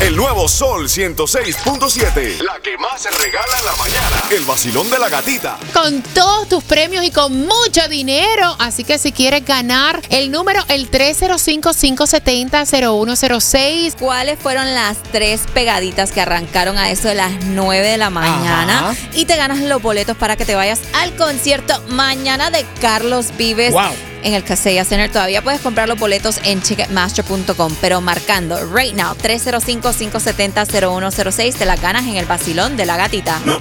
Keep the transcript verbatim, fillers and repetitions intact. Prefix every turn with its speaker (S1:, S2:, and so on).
S1: El nuevo Sol ciento seis punto siete. La que más se regala en la mañana. El vacilón de la gatita.
S2: Con todos tus premios y con mucho dinero. Así que si quieres ganar, el número, el tres cero cinco, cinco siete cero, cero uno cero seis.
S3: ¿Cuáles fueron las tres pegaditas que arrancaron a eso de las nueve de la mañana? Ajá. Y te ganas los boletos para que te vayas al concierto mañana de Carlos Vives.
S4: Wow.
S3: En el Kaseya Center. Todavía puedes comprar los boletos en ticketmaster punto com, pero marcando right now tres cero cinco, cinco siete cero, cero uno cero seis te las ganas en el vacilón de la gatita.
S1: No